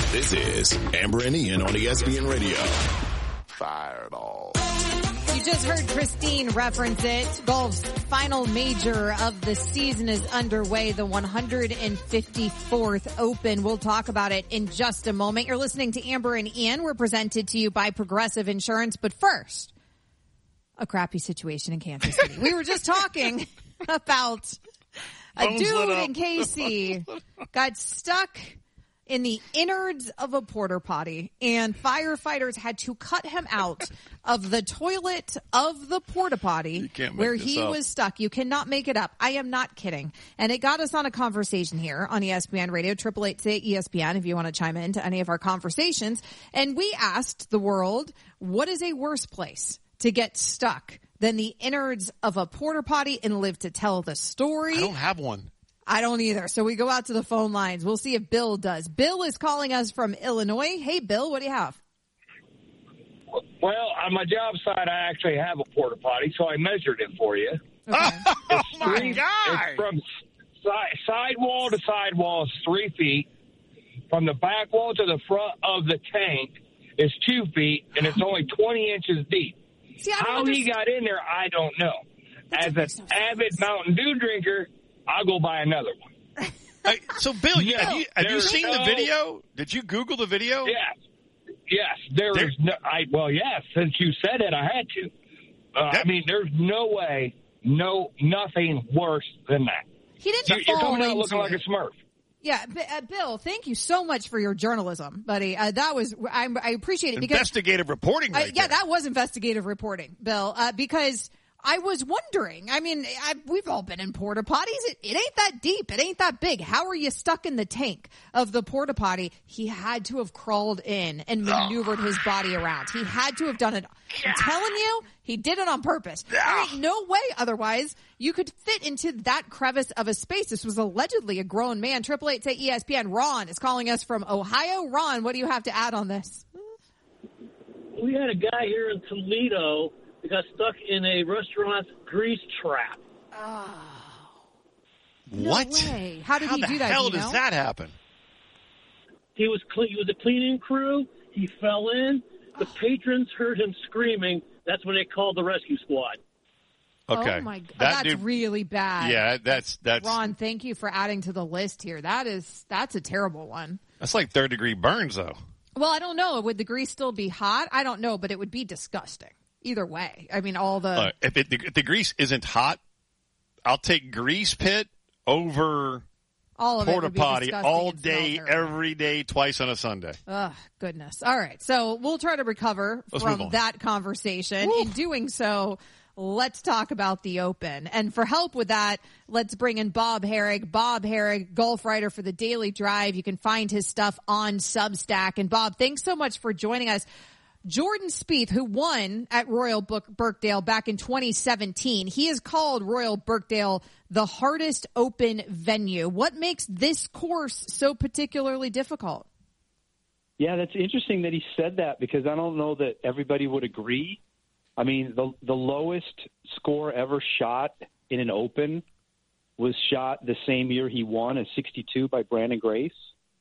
This is Amber and Ian on ESPN Radio. Fireball. You just heard Christine reference it. Golf's final major of the season is underway, the 154th Open. We'll talk about it in just a moment. You're listening to Amber and Ian. We're presented to you by Progressive Insurance. But first, a crappy situation in Kansas City. We were just talking about a dude in KC got stuck in the innards of a porta potty, and firefighters had to cut him out of the toilet of the porta potty where he was stuck. You cannot make it up. I am not kidding. And it got us on a conversation here on ESPN Radio, 888-ESPN, if you want to chime into any of our conversations. And we asked the world, what is a worse place to get stuck than the innards of a porta potty, and live to tell the story? I don't have one. I don't either. So we go out to the phone lines. We'll see if Bill does. Bill is calling us from Illinois. Hey, Bill, what do you have? Well, on my job site, I actually have a porta potty, so I measured it for you. Okay. Oh, my God. It's from sidewall to sidewall is 3 feet. From the back wall to the front of the tank is 2 feet, and it's only 20 inches deep. See, how he got in there, I don't know. As an avid Mountain Dew drinker, I'll go buy another one. So, Bill, have you seen the video? Did you Google the video? Yes. Yes. Since you said it, I had to. I mean, there's no way, nothing worse than that. He didn't You're fall coming out into looking like a Smurf. Yeah, Bill, thank you so much for your journalism, buddy. I appreciate it because investigative reporting. Right there. That was investigative reporting, Bill. Because I was wondering. I mean, we've all been in porta potties. It ain't that deep. It ain't that big. How are you stuck in the tank of the porta potty? He had to have crawled in and maneuvered his body around. He had to have done it. I'm telling you, he did it on purpose. There ain't no way otherwise you could fit into that crevice of a space. This was allegedly a grown man. 888-ESPN. Ron is calling us from Ohio. Ron, what do you have to add on this? We had a guy here in Toledo that got stuck in a restaurant's grease trap. Oh. What? No way. How did he do that? How the hell does that happen? He was a cleaning crew. He fell in. The patrons heard him screaming. That's when they called the rescue squad. Okay. Oh my God. That's really bad. Yeah, that's Ron, thank you for adding to the list here. That's a terrible one. That's like third-degree burns, though. Well, I don't know. Would the grease still be hot? I don't know, but it would be disgusting. Either way. I mean, all the... if the grease isn't hot, I'll take grease pit over porta potty all day, every day, twice on a Sunday. Oh, goodness. All right. So we'll try to recover from that conversation. Woo. In doing so, let's talk about the Open. And for help with that, let's bring in Bob Harig. Bob Harig, golf writer for the Daily Drive. You can find his stuff on Substack. And Bob, thanks so much for joining us. Jordan Spieth, who won at Royal Birkdale back in 2017, he has called Royal Birkdale the hardest Open venue. What makes this course so particularly difficult? Yeah, that's interesting that he said that because I don't know that everybody would agree. I mean, the lowest score ever shot in an Open was shot the same year he won, a 62 by Brandon Grace.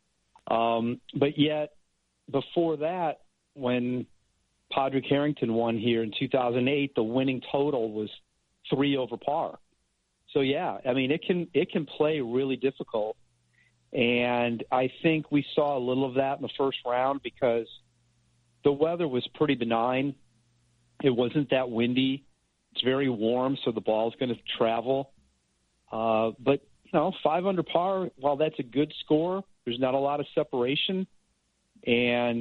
But yet, before that, when Padraig Harrington won here in 2008, the winning total was 3 over par. So yeah, I mean it can play really difficult, and I think we saw a little of that in the first round because the weather was pretty benign. It wasn't that windy. It's very warm, so the ball's going to travel. But 5 under par, while that's a good score, there's not a lot of separation, and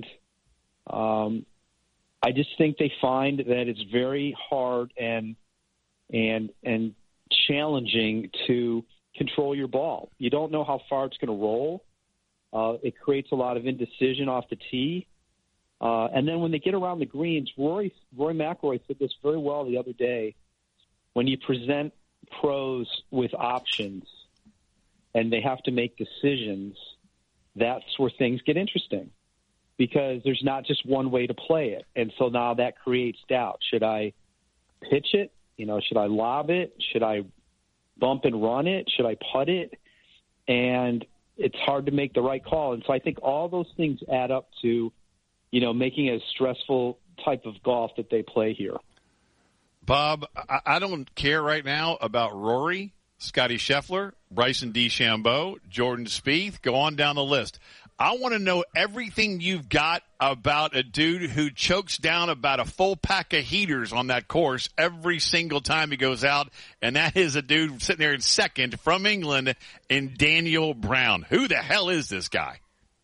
I just think they find that it's very hard and challenging to control your ball. You don't know how far it's going to roll. It creates a lot of indecision off the tee. And then when they get around the greens, Rory McIlroy said this very well the other day. When you present pros with options and they have to make decisions, that's where things get interesting. Because there's not just one way to play it. And so now that creates doubt. Should I pitch it? Should I lob it? Should I bump and run it? Should I putt it? And it's hard to make the right call. And so I think all those things add up to, making a stressful type of golf that they play here. Bob, I don't care right now about Rory, Scotty Scheffler, Bryson DeChambeau, Jordan Spieth. Go on down the list. I want to know everything you've got about a dude who chokes down about a full pack of heaters on that course every single time he goes out, and that is a dude sitting there in second from England in Daniel Brown. Who the hell is this guy?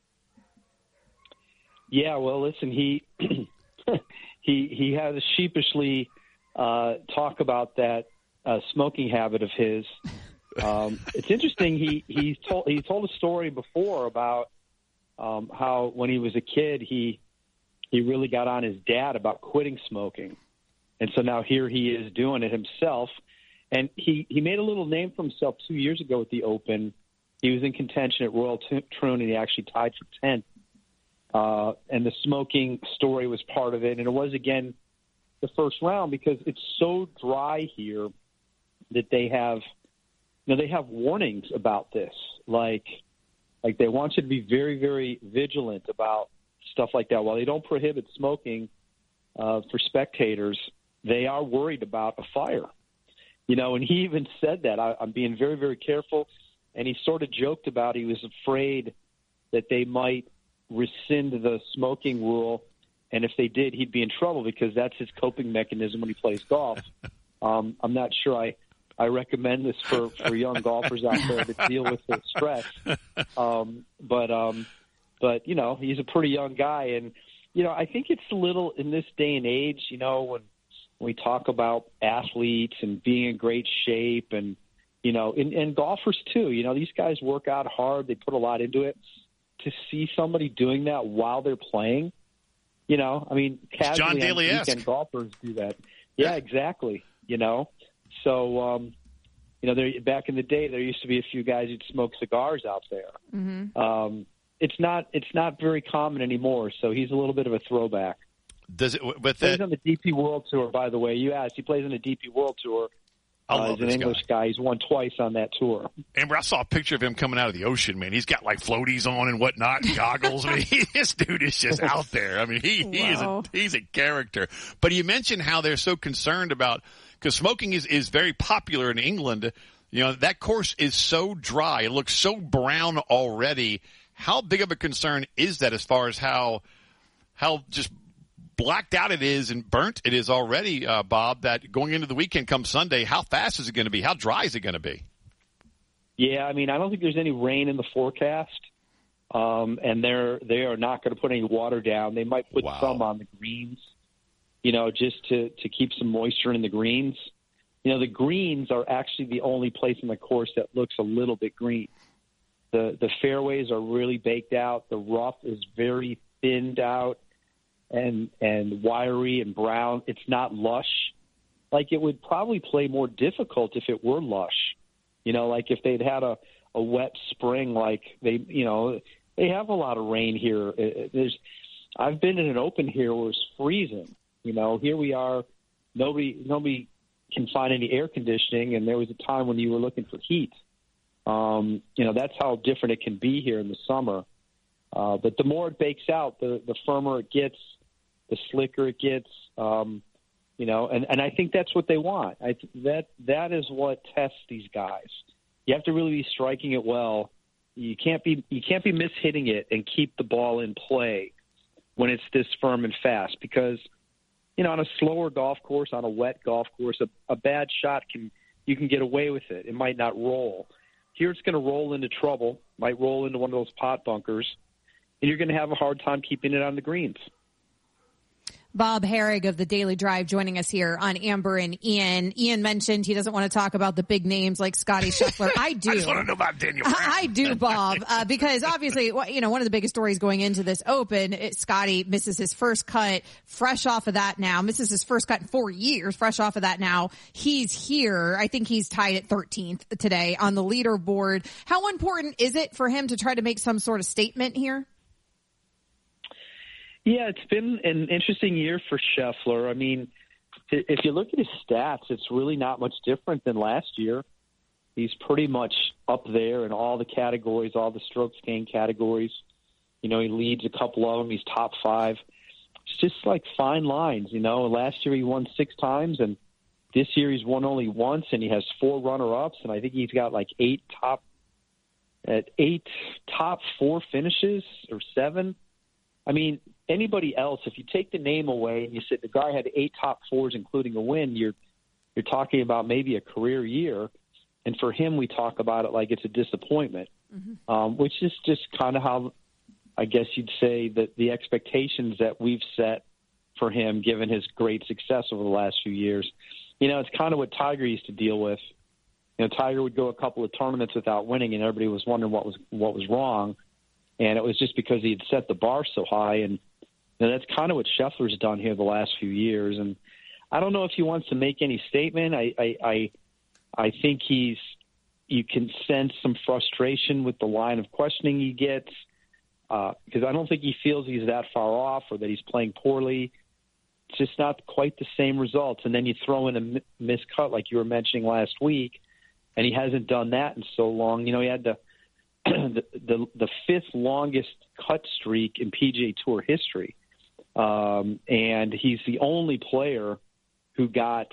Yeah, well, listen, he he had to sheepishly talk about that smoking habit of his. It's interesting. He told a story before about how when he was a kid, he really got on his dad about quitting smoking. And so now here he is doing it himself. And he made a little name for himself 2 years ago at the Open. He was in contention at Royal Troon, and he actually tied for 10th. And the smoking story was part of it. And it was, again, the first round because it's so dry here that they have warnings about this. Like they want you to be very, very vigilant about stuff like that. While they don't prohibit smoking for spectators, they are worried about a fire. And he even said that. I'm being very, very careful. And he sort of joked about he was afraid that they might rescind the smoking rule. And if they did, he'd be in trouble because that's his coping mechanism when he plays golf. I'm not sure I recommend this for young golfers out there to deal with the stress. But he's a pretty young guy. And, I think it's a little in this day and age, when we talk about athletes and being in great shape and, and golfers too, these guys work out hard. They put a lot into it. To see somebody doing that while they're playing, casually John Daly-esque. Weekend golfers do that. Yeah, exactly. So, back in the day, there used to be a few guys who'd smoke cigars out there. Mm-hmm. It's not very common anymore. So he's a little bit of a throwback. Does it? But he plays on the DP World Tour, by the way. You asked. He plays on the DP World Tour. He's an English guy. He's won twice on that tour. Amber, I saw a picture of him coming out of the ocean, man. He's got like floaties on and whatnot, and goggles. I mean, this dude is just out there. I mean, he's a character. But you mentioned how they're so concerned about, because smoking is very popular in England. That course is so dry. It looks so brown already. How big of a concern is that as far as how just blacked out it is and burnt it is already, Bob, that going into the weekend come Sunday, how fast is it going to be? How dry is it going to be? Yeah, I don't think there's any rain in the forecast, and they are not going to put any water down. They might put some on the greens, just to keep some moisture in the greens. The greens are actually the only place in the course that looks a little bit green. The fairways are really baked out. The rough is very thinned out and wiry and brown. It's not lush. Like, it would probably play more difficult if it were lush. Like if they'd had a wet spring, like they have a lot of rain here. I've been in an Open here where it's freezing. Here we are. Nobody can find any air conditioning, and there was a time when you were looking for heat. That's how different it can be here in the summer. But the more it bakes out, the firmer it gets, the slicker it gets. And I think that's what they want. That is what tests these guys. You have to really be striking it well. You can't be mishitting it and keep the ball in play when it's this firm and fast, because on a slower golf course, on a wet golf course, a bad shot you can get away with it. It might not roll. Here it's going to roll into trouble, might roll into one of those pot bunkers, and you're going to have a hard time keeping it on the greens. Bob Harig of the Daily Drive joining us here on Amber and Ian. Ian mentioned he doesn't want to talk about the big names like Scotty Scheffler. I do. I just want to know about Daniel Brown. I do, Bob, because obviously, one of the biggest stories going into this Open, Scotty misses his first cut, fresh off of that now, misses his first cut in 4 years, fresh off of that now. He's here. I think he's tied at 13th today on the leaderboard. How important is it for him to try to make some sort of statement here? Yeah, it's been an interesting year for Scheffler. If you look at his stats, it's really not much different than last year. He's pretty much up there in all the categories, all the strokes gained categories. He leads a couple of them. He's top 5. It's just like fine lines, Last year he won 6 times, and this year he's won only once, and he has 4 runner-ups, and I think he's got like 8 top 4 finishes or 7. I mean, anybody else, if you take the name away and you said the guy had 8 top 4s, including a win, you're talking about maybe a career year. And for him, we talk about it like it's a disappointment, which is just kind of how I guess you'd say that the expectations that we've set for him, given his great success over the last few years. It's kind of what Tiger used to deal with. Tiger would go a couple of tournaments without winning, and everybody was wondering what was wrong. And it was just because he had set the bar so high. And that's kind of what Scheffler's done here the last few years. And I don't know if he wants to make any statement. I think you can sense some frustration with the line of questioning he gets, because I don't think he feels he's that far off or that he's playing poorly. It's just not quite the same results. And then you throw in a miscut like you were mentioning last week, and he hasn't done that in so long. He had the 5th longest cut streak in PGA Tour history, and he's the only player who got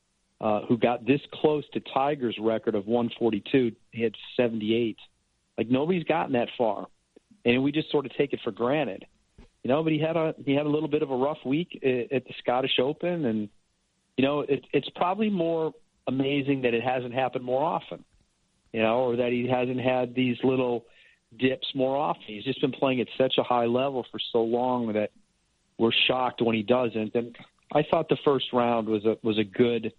this close to Tiger's record of 142. He had 78. Like, nobody's gotten that far, and we just sort of take it for granted, But he had a little bit of a rough week at the Scottish Open, and it's probably more amazing that it hasn't happened more often, or that he hasn't had these little dips more often. He's just been playing at such a high level for so long that we're shocked when he doesn't. And I thought the first round was a good.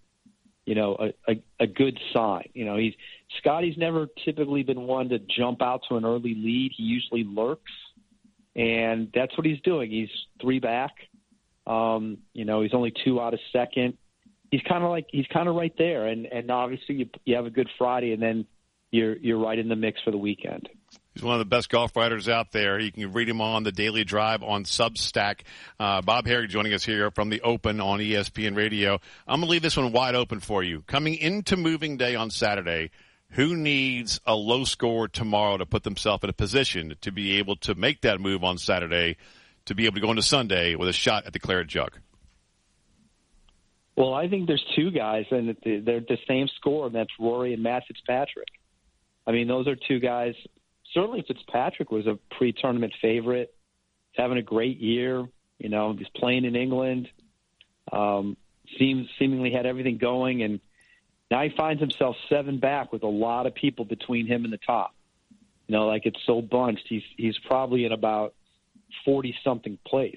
A good sign. Scotty's never typically been one to jump out to an early lead. He usually lurks, and that's what he's doing. He's 3 back. He's only 2 out of second. He's kind of right there, and obviously you have a good Friday, and then you're right in the mix for the weekend. He's one of the best golf writers out there. You can read him on the Daily Drive on Substack. Bob Harig joining us here from the Open on ESPN Radio. I'm going to leave this one wide open for you. Coming into moving day on Saturday, who needs a low score tomorrow to put themselves in a position to be able to make that move on Saturday, to be able to go into Sunday with a shot at the Claret Jug? Well, I think there's 2 guys, and they're the same score, and that's Rory and Matt Fitzpatrick. I mean, those are 2 guys. Certainly Fitzpatrick was a pre-tournament favorite. He's having a great year. He's playing in England. Seemingly had everything going, and now he finds himself 7 back with a lot of people between him and the top. Like it's so bunched. He's probably in about 40-something place.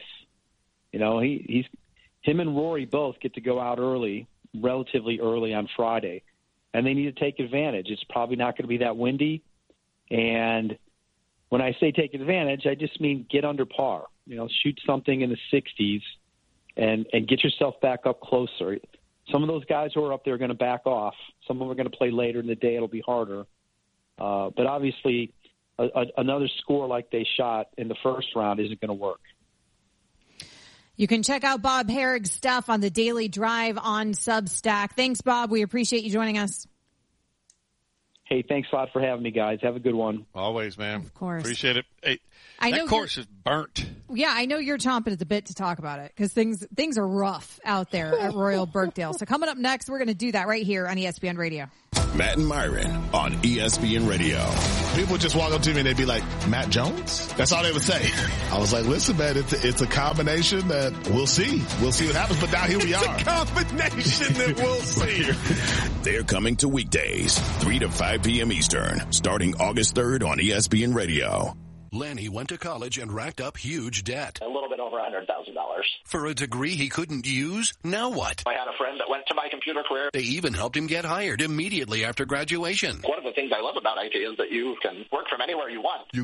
Him and Rory both get to go out early, relatively early on Friday, and they need to take advantage. It's probably not going to be that windy. And when I say take advantage, I just mean get under par. Shoot something in the 60s and get yourself back up closer. Some of those guys who are up there are going to back off. Some of them are going to play later in the day. It'll be harder. But obviously, another score like they shot in the first round isn't going to work. You can check out Bob Harig's stuff on the Daily Drive on Substack. Thanks, Bob. We appreciate you joining us. Hey, thanks a lot for having me, guys. Have a good one. Always, man. Of course. Appreciate it. Hey, that course is burnt. Yeah, I know you're chomping at the bit to talk about it because things are rough out there at Royal Birkdale. So coming up next, we're going to do that right here on ESPN Radio. Matt and Myron on ESPN Radio. People would just walk up to me and they'd be like, Matt Jones? That's all they would say. I was like, listen, man, it's a combination that we'll see. We'll see what happens, but now here we are. It's a combination that we'll see. They're coming to weekdays, 3 to 5 p.m. Eastern, starting August 3rd on ESPN Radio. Lanny went to college and racked up huge debt. A little bit over $100,000. For a degree he couldn't use? Now what? I had a friend that went to my computer career. They even helped him get hired immediately after graduation. One of the things I love about IT is that you can work from anywhere you want. You